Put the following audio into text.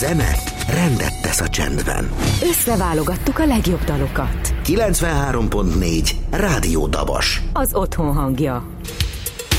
zene rendet tesz a csendben. Összeválogattuk a legjobb dalokat. 93.4 Rádió Dabas. Az otthon hangja.